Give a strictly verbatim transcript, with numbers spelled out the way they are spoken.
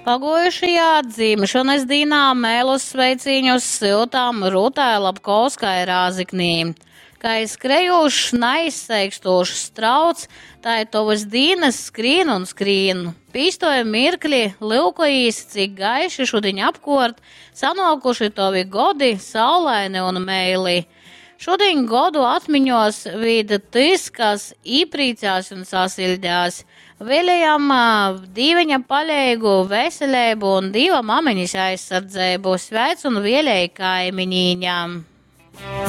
Pagojušajā dzimšanas dienā mēlus sveiciņus siltām Rūtai Lapkovskai Rāziknī. Kā skrējušs, neizseikstošs strauts, tā ir tovas dienas skrīn un skrīn. Pīstoja mirkļi, liukojīs, cik gaiši šodien apkort, sanokuši tovi godi, saulaini un meili. Šodien godu atmiņos vīda tis, kas īprīcās un sasildās. Vēlējām dīveņa paleigu, veselību un diva mamiņas aizsardzību, sveic un vēlēju kaimiņīņām.